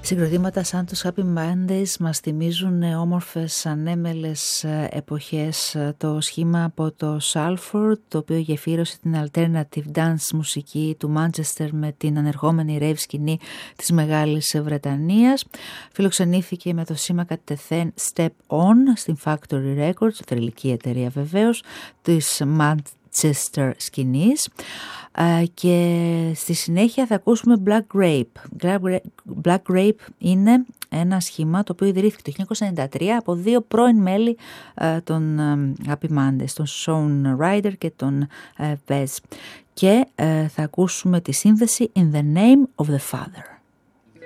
Συγκροτήματα σαν τους Happy Mondays μας θυμίζουν όμορφες ανέμελες εποχές. Το σχήμα από το Salford, το οποίο γεφύρωσε την alternative dance μουσική του Manchester με την ανερχόμενη rave σκηνή της Μεγάλης Βρετανίας, φιλοξενήθηκε με το σήμα κατ' Step On στην Factory Records, θρυλική εταιρεία βεβαίως, της Manchester σκηνής. Και στη συνέχεια θα ακούσουμε Black Grape. Black Grape είναι ένα σχήμα το οποίο ιδρύθηκε το 1993 από δύο πρώην μέλη των Happy Mondays, τον Sean Ryder και τον Pez. Και θα ακούσουμε τη σύνθεση In the Name of the Father.